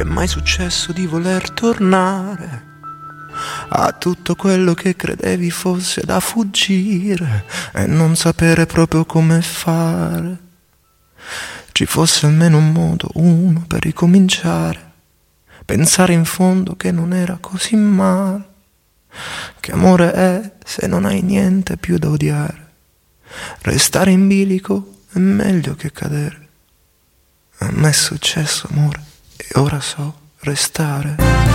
è mai successo di voler tornare a tutto quello che credevi fosse da fuggire e non sapere proprio come fare? Ci fosse almeno un modo, uno, per ricominciare, pensare in fondo che non era così male. Che amore è se non hai niente più da odiare? Restare in bilico è meglio che cadere. A me è successo, amore, e ora so restare.